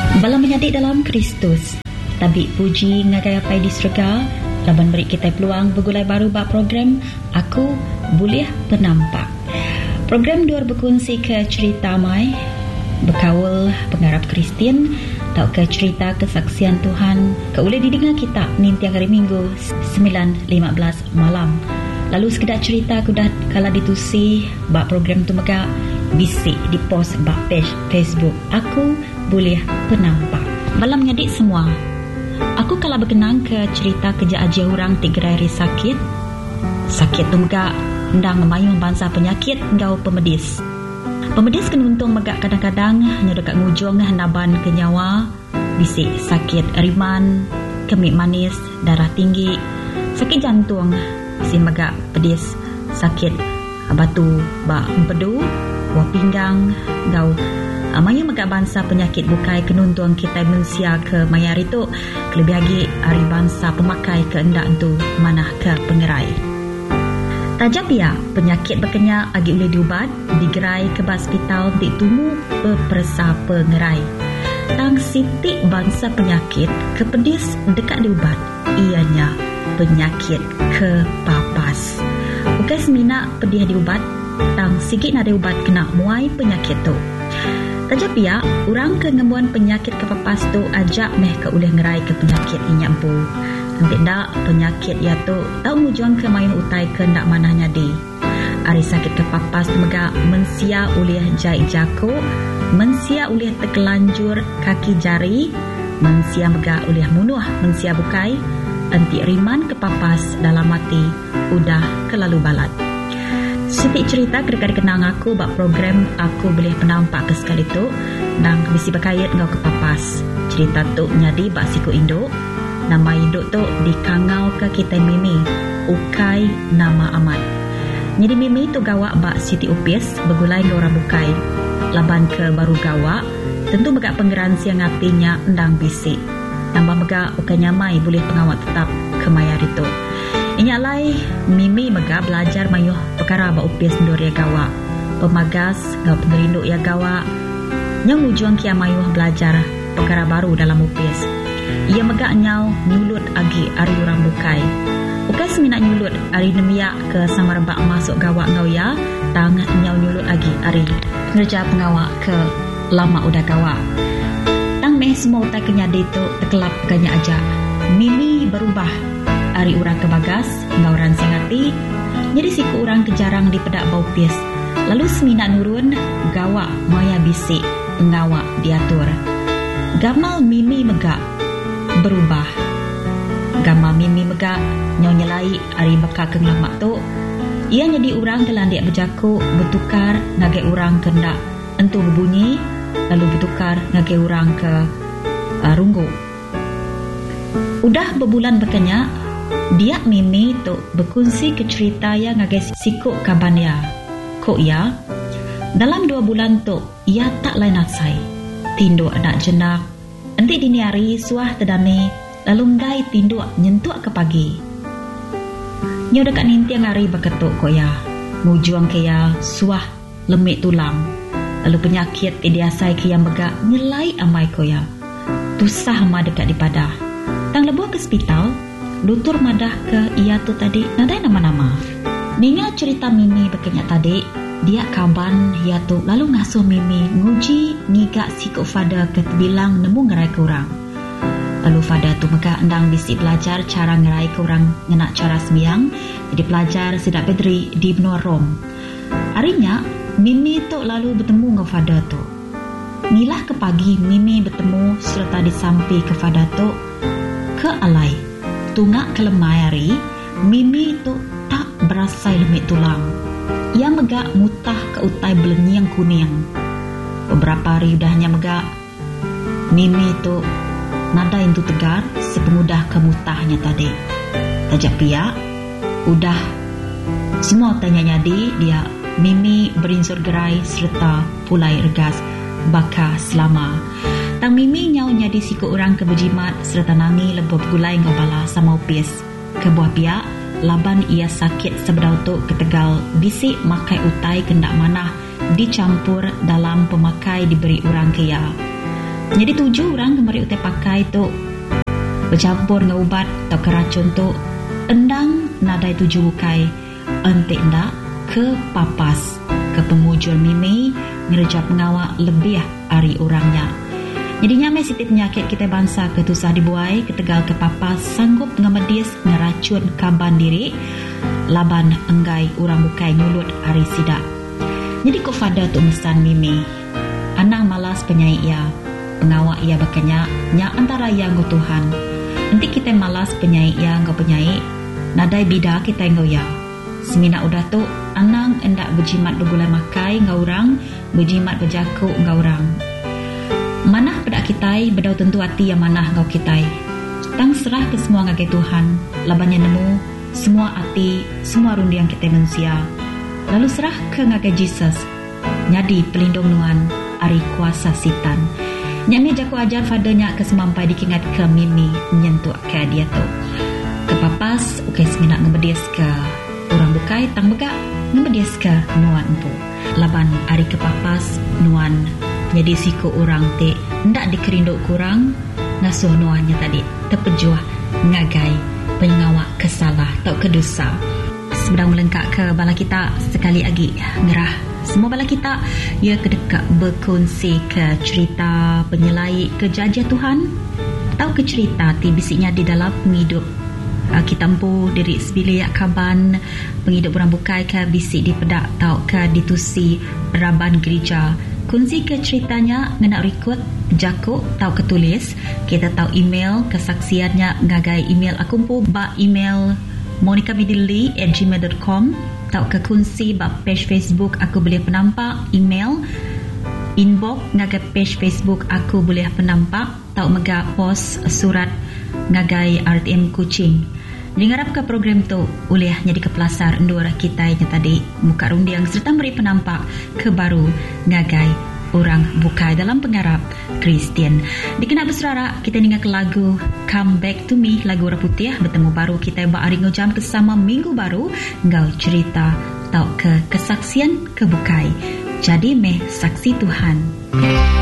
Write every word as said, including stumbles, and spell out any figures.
Bala menyadik dalam Kristus, tabik puji ngagai apai di syurga. Laban beri kita peluang bergulai baru bak program Aku Boleh Penampak. Program dua berkongsi ke cerita mai berkawal pengarap Kristian tau ke cerita kesaksian Tuhan ke boleh didengar kita ni tiang hari Minggu sembilan lima belas malam. Lalu sekedar cerita aku dah kala ditusi bak program tu mega bisik di post bak page Facebook Aku Boleh Penampak. Malam ngadik semua, aku kala berkenang ke cerita kerja aja orang tiga hari sakit. Sakit tu mega ndang memayung bangsa penyakit ngau pemedis. Pemedis kena untung megak kadang-kadang hanya dekat ngujung naban ke nyawa, bisik sakit riman, kemik manis, darah tinggi, sakit jantung, bisik megak pedis, sakit batu bak empedu, buah pinggang, ngau amanya megak bangsa penyakit bukai kenuntung kita manusia ke mayar itu kelebih lagi hari bangsa pemakai ke endak tu manah ke pengerai. Tajab ya, penyakit berkenyak agi boleh diubat, digerai ke hospital untuk tumu bepersa pengerai. Tang sitik bangsa penyakit kepedis dekat diubat, ianya penyakit kepapas. Bukan semina pedih diubat, tang sikit nak diubat kena muai penyakit tu. Tajab ya, orang ke ngemuan penyakit kepapas tu ajak meh ke boleh ngerai ke penyakit inyak bu. Nanti tak penyakit ya tu tau mujung ke main utai ke ndak manahnya di. Ari sakit kepapas tu mega mensia ulih jai jako, mensia ulih terkelanjur kaki jari, mensia mega ulih munuh, mensia bukai, anti riman kepapas dalam mati udah kelalu balat. Siti cerita kedek kenang aku bak program Aku Boleh Penampak ke sekali tu dan bisi berkait ngau kepapas. Cerita tu nyadi bak siku induk. Nama induk tu dikangau ke kita Mimi, ukai nama amat. Jadi Mimi tu gawak bak Siti Upis bergulai ke orang bukai. Laban ke baru gawak, tentu megak penggeran siang hatinya endang bisik. Nambah megak ukai nyamai boleh pengawat tetap ke mayar itu. Inyalai Mimi megak belajar mayuh perkara bak Upis ndur ya gawak. Pemagas gau pengerinduk ya gawak. Yang ujung kia mayuh belajar perkara baru dalam Upis. Ia megak nyau nyulut agi ari orang bukai. Bukai semina nyulut ari nemiak ke samarebak masuk gawak ngau ya, tang nyau nyulut agi ari kerja pengawak ke lama udah gawak. Tang meh semua utai kenyadi tu terkelap kanya aja. Mimi berubah ari orang ke bagas ngau ran singati. Jadi siku orang kejarang di pedak bau pis. Lalu semina nurun gawak maya bisik ngawak diatur. Gamal Mimi megak berubah. Gama Mimi megak nyonyelai ari bekak ke ngelamak tu. Ia jadi orang ke landik berjaku bertukar ngage orang ke ndak entu berbunyi, lalu bertukar ngage orang ke uh, runggu. Udah berbulan bekenya dia Mimi tu berkongsi ke cerita yang ngage sikuk kaban ya. Kok ya dalam dua bulan tu ia tak lain asai tinduk anak jenak. Nanti dini hari suah tedani lalu ngai tinduk nyentuk ke pagi. Nyo dekat nintiang hari berketuk ko ya. Mujuang ke ya suah lemik tulang. Lalu penyakit idiasai ke yang megak nyelai amai ko ya. Tusah ma dekat di padah. Tang lebuh ke hospital, lutur madah ke ia tu tadi nadai nama-nama. Ninga cerita Mimi berkenyak tadi, dia kaban ia tu lalu ngasuh Mimi nguji ngigak sikuk fada ke bilang nemu ngerai ke orang. Lalu fada tu mega endang bisi belajar cara ngerai ke orang ngenak cara sembiang. Jadi pelajar sidak bedri di benua Rom. Harinya Mimi tu lalu bertemu dengan fada tu. Ngilah ke pagi Mimi bertemu serta disampi ke fada tu ke alai. Tungak ke lemai hari Mimi tu tak berasai lemik tulang. Ia megak mutah ke utai belenyang kuning. Beberapa hari udahnya megak Mimi tu nada itu tegar sepengudah kemutahnya tadi. Tajak pia udah semua tanya nyadi dia Mimi berinsur gerai serta pulai regas baka selama. Tang Mimi nyau nyadi siku orang ke berjimat serta nangi lebih gulai ngobala sama upis. Kebuah pia laban ia sakit sebedau tu ketegal bisik makai utai kendak manah dicampur dalam pemakai diberi orang kaya. Jadi tujuh orang kemari utai pakai tu bercampur dengan ubat atau keracun tu endang nadai tujuh bukai entik ndak ke papas ke pemujul mimi ngerejap ngawak lebih hari orangnya. Jadi nyamai siti penyakit kita bangsa ke tusah dibuai ke tegal ke papas sanggup ngemedis ngeracun kaban diri laban enggai orang bukai nyulut hari sidak. Jadi ko fada tu mesan mimi anang malas penyai ia pengawak ia bakanya nya antara yang go Tuhan. Nanti kita malas penyai ia go penyai nadai bida kita ngau ya. Semina udah tu anang endak berjimat bergulai makai ngau orang, berjimat berjaku ngau orang. Manah pedak kitai bedau tentu hati yang manah ngau kitai. Tang serah ke semua ngagai Tuhan, labannya nemu semua hati, semua rundi yang kita manusia. Lalu serah ke ngagai Jesus. Nyadi pelindung nuan ari kuasa sitan. Nyami jaku ajar fadanya ke semampai dikingat ke mimi menyentuh ke dia tu. Ke papas ukai semina ngebedias ke orang bukai tang begak ngebedias ke nuan empu. Laban ari ke papas nuan jadi siku orang te ndak dikerinduk kurang ngasuh nuannya tadi terpejuah ngagai pengawak kesalah atau kedosa. Sedang melengkap ke bala kita sekali lagi ngerah semua bala kita ia kedekat berkongsi ke cerita penyelai kejajah Tuhan atau ke cerita ti bisiknya di dalam penghidup uh, kita empu diri sebiliak kaban penghidup orang bukai ke bisik di pedak atau ke ditusi raban gereja. Kunci ke ceritanya ngena record jakuk tau ketulis kita tahu email kesaksiannya ngagai email aku empu ba email monica midilli at gmail dot com tau ke kunci ba page Facebook aku boleh penampak email inbox ngagai page Facebook aku boleh penampak tau mega post surat ngagai R T M Kuching. Dengarap ke program tu oleh jadi kepelasar dua kita yang tadi muka rundiang serta beri penampak ke baru ngagai orang bukai dalam pengarap Kristian. Dikena berserara kita dengar ke lagu Come Back to Me, lagu orang putih bertemu baru kita buat hari ngojam bersama minggu baru ngau cerita tau ke kesaksian kebukai. Jadi meh saksi Tuhan.